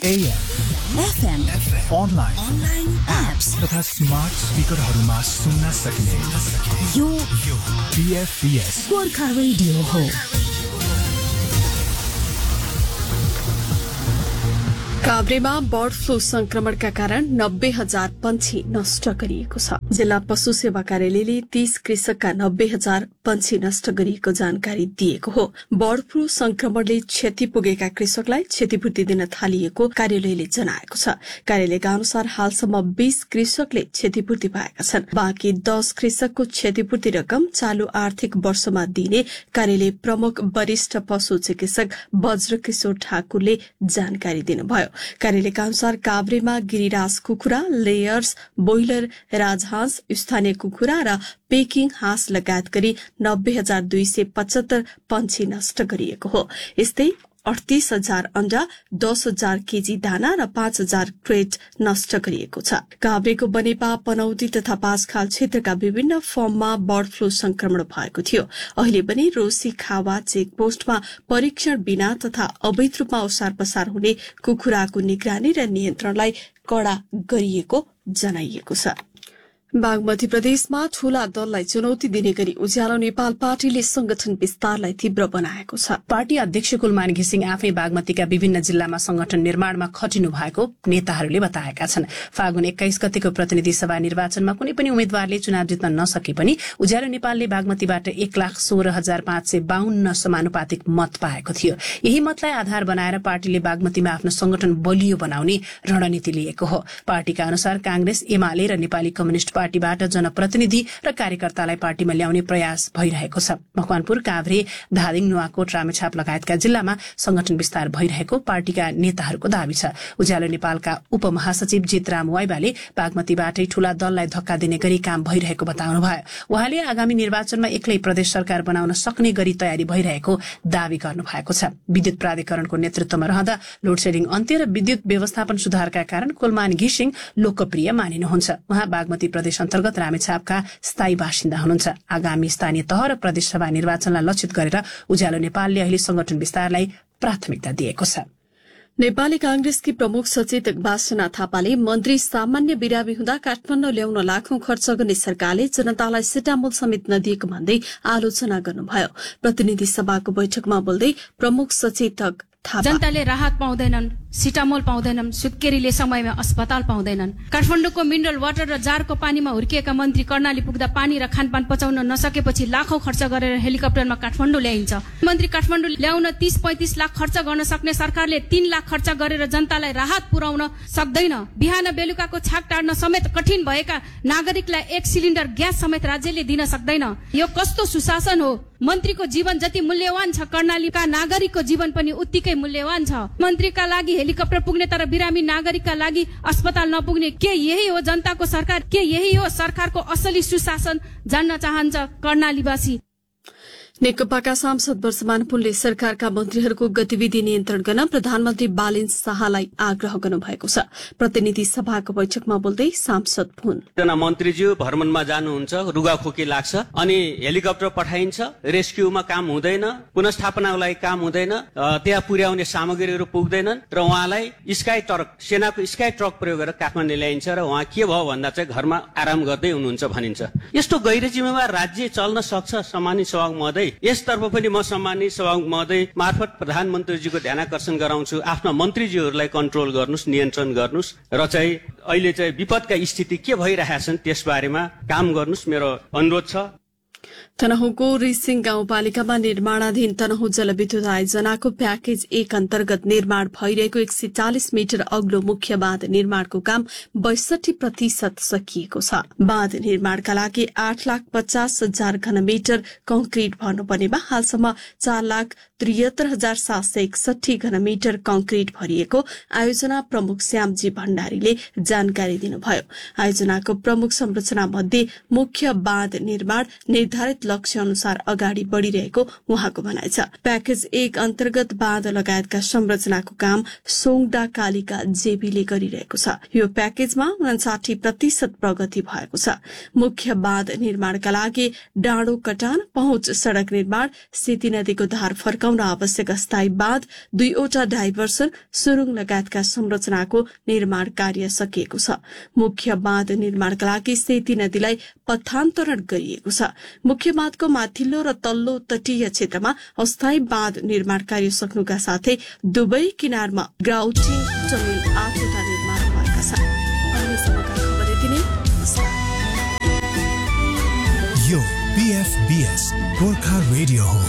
AM, FM, online apps तथा smart स्पिकरहरूमा सुन्न सकिने यो BFBS गोर्खा रेडियो हो। काभ्रेमा बर्ड फ्लू संक्रमणका कारण 90,000 पंक्षी नष्ट गरिएको छ। जिल्ला पशु सेवा कार्यालयले 30 कृषकका 90,000 पंक्षी नष्ट गरिएको जानकारी दिएको हो। बर्ड फ्लू संक्रमणले क्षति पुगेका कृषकलाई क्षतिपूर्ति दिन थालिएको कार्यालयले जनाएको छ। कार्यालयका अनुसार हालसम्म 20 कृषकले क्षतिपूर्ति पाएका छन्। बाँकी 10 कृषकको क्षतिपूर्ति रकम चालू आर्थिक वर्षमा दिने कार्यालय प्रमुख वरिष्ठ पशु चिकित्सक वज्रकिशोर ठाकुरले जानकारी दिनुभयो। कार्यालयका अनुसार काभ्रेमा गिरिराज कुखुरा, लेयर्स, बोइलर राजहांस, स्थानीय कुखुरा र पेकिङ हाँस लगायत गरी 90,275 पंक्षी नष्ट गरिएको हो। यस्तै 38,000 अण्डा, 10,000 केजी दाना र 5,000 क्रेट नष्ट गरिएको छ। काभ्रेको बनेपा, पनौती तथा पाँचखाल क्षेत्रका विभिन्न फर्ममा बर्ड फ्लू संक्रमण भएको थियो। अहिले पनि रोसी खावा चेकपोस्टमा परीक्षण बिना तथा अवैध रूपमा ओसार पसार हुने कुखुराको निगरानी र नियन्त्रणलाई कड़ा गरिएको जनाइएको छ। बागमती प्रदेशमा ठूला दललाई चुनौती दिने गरी उज्यालो नेपाल पार्टीले संगठन विस्तारलाई तीव्र बनाएको छ। पार्टी अध्यक्ष कुलमान घिसिङ आफै बागमतीका विभिन्न जिल्लामा संगठन निर्माणमा खटिनु भएको नेताहरूले बताएका छन्। फागुन 21 गतेको प्रतिनिधि सभा निर्वाचनमा कुनै पनि उम्मेद्वारले चुनाव जित्न नसके पनि उज्यालो नेपालले बागमतीबाट 1,16,552 समानुपातिक मत पाएको थियो। यही मतलाई आधार बनाएर पार्टीले बागमतीमा आफ्नो संगठन बलियो बनाउने रणनीति लिएको हो। पार्टीका अनुसार कांग्रेस, एमाले र नेपाली कम्युनिष्ट पार्टीबाट जनप्रतिनिधि र कार्यकर्तालाई पार्टीमा ल्याउने प्रयास भइरहेको छ। मकवानपुर, काभ्रे, धादिङ, नुवाकोट, रामेछाप लगायतका जिल्लामा संगठन विस्तार भइरहेको पार्टीका नेताहरूको दावी छ। उज्यालो नेपालका उपमहासचिव जितराम वाइबाले बागमतीबाटै ठूला दललाई धक्का दिने गरी काम भइरहेको बताउनुभयो। उहाँले आगामी निर्वाचनमा एक्लै प्रदेश सरकार बनाउन सक्ने गरी तयारी भइरहेको दावी गर्नुभएको छ। विद्युत प्राधिकरणको नेतृत्वमा रहँदा लोडसेडिङ अन्त्य र विद्युत व्यवस्थापन सुधारका कारण कुलमान घिसिङ लोकप्रिय मानिनुहुन्छ। उहाँ बागमती प्रदेश अन्तर्गत रामेछापका स्थायी बासिन्दा हुनुहुन्छ। आगामी स्थानीय तह र प्रदेशसभा निर्वाचनलाई लक्षित गरेर उज्यालो नेपालले अहिले संगठन विस्तारलाई प्राथमिकता दिएको छ। नेपाली कांग्रेसकी प्रमुख सचेतक वासना थापाले मन्त्री सामान्य बिरामी हुँदा काठमाडौँ ल्याउन लाखौं खर्च गर्ने सरकारले जनतालाई सिटामोल समेत नदिएको भन्दै आलोचना गर्नुभयो। प्रतिनिधि सभाको बैठकमा बोल्दै प्रमुख सचेतक जनताले राहत पाउँदैनन्, सिटामोल पाउँदैनन्, सुत्केरीले समयमा अस्पताल पाउँदैनन्। काठमाडौँको मिनरल वाटर र जारको पानीमा हुर्किएका मन्त्री कर्णाली पुग्दा पानी र खानपान पचाउन नसकेपछि लाखौं खर्च गरेर हेलिकप्टरमा काठमाडौँ ल्याइन्छ। मन्त्री काठमाडौँ ल्याउन 30-35 लाख खर्च गर्न सक्ने सरकारले 3 लाख खर्च गरेर जनतालाई राहत पुर्याउन सक्दैन। बिहान बेलुकाको छाक टार्न समेत कठिन भएका नागरिकलाई 1 सिलिन्डर ग्यास समेत राज्यले दिन सक्दैन। यो कस्तो सुशासन हो? मन्त्रीको जीवन जति मूल्यवान छ, कर्णालीका नागरिकको जीवन पनि उत्तिकै मूल्यवान छ। मन्त्रीका लागि हेलिकप्टर पुग्ने तर बिरामी नागरिकका लागि अस्पताल नपुग्ने, के यही हो जनताको सरकार? के यही हो सरकारको असली सुशासन? जान्न चाहन्छ कर्णालीवासी। नेकपाका सांसद वर्षमान पुनले सरकारका मन्त्रीहरूको गतिविधि नियन्त्रण गर्न प्रधानमन्त्री बालेन शाहलाई आग्रह गर्नुभएको छ। प्रतिनिधि सभाको बैठकमा बोल्दै सांसद पुन जना मन्त्रीज्यू भ्रमणमा जानुहुन्छ, रुगाखोकी लाग्छ अनि हेलिकप्टर पठाइन्छ, रेस्क्युमा काम हुँदैन, पुनर्स्थापनाको लागि काम हुँदैन, त्यहाँ पुर्याउने सामग्रीहरू पुग्दैनन् र उहाँलाई स्काई ट्रक, सेनाको स्काई ट्रक प्रयोग गरेर काठमाडौँ ल्याइन्छ र उहाँ के भयो भन्दा चाहिँ घरमा आराम गर्दै हुनुहुन्छ भनिन्छ। यस्तो गैर जिम्मेवार राज्य चल्न सक्छ? सम्मानित सभामुख महोदय, यसतर्फ पनि म सम्मानित सभामुख महोदय मार्फत प्रधानमन्त्रीजीको ध्यानाकर्षण गराउँछु। आफ्ना मन्त्रीजीहरूलाई कन्ट्रोल गर्नुस्, नियन्त्रण गर्नुस् र चाहिँ अहिले चाहिँ विपदका स्थिति के भइरहेछन् त्यसबारेमा काम गर्नुस्, मेरो अनुरोध छ। तनहुँको रिसिङ गाउँपालिकामा निर्माणाधीन तनहुँ जलविद्युत आयोजनाको प्याकेज 1 अन्तर्गत निर्माण भइरहेको 140 मिटर अग्लो मुख्य बाँध निर्माणको काम 62% सकिएको छ। बाँध निर्माणका लागि 8,50,000 घनमिटर कंक्रिट भर्नुपर्नेमा हालसम्म 4,73,761 घनमिटर कंक्रिट भरिएको आयोजना प्रमुख श्यामजी भण्डारीले जानकारी दिनुभयो। आयोजनाको प्रमुख संरचना मध्ये मुख्य बाँध निर्माण निर्धारित लक्ष्य अनुसार अगाडि बढ़िरहेको उहाँको भनाइ छ। प्याकेज 1 अन्तर्गत बाँध लगायतका संरचनाको काम सोङडा कालिका जेबीले गरिरहेको छ। यो प्याकेजमा 59% प्रगति भएको छ। मुख्य बाँध निर्माणका लागि डाँडो कटान, पहुँच सड़क निर्माण, सेती नदीको धार फर्काउने फर्काउन आवश्यक अस्थायी बाँध, 2वटा डाइभर्सन, सुरुङ लगायतका संरचनाको निर्माण कार्य सकिएको छ। मुख्य बाँध निर्माणका लागि सेती नदीलाई पथान्तरण गरिएको छ। मुख्य बाँधको माथिल्लो र तल्लो तटीय क्षेत्रमा अस्थायी बाँध निर्माण कार्य सक्नुका साथै दुवै किनारमा ग्राउटिङ टनल 8वटा निर्माण भएका छन्। अहिलेसम्मका खबर यति नै। यो PFBS गोर्खा रेडियो हो।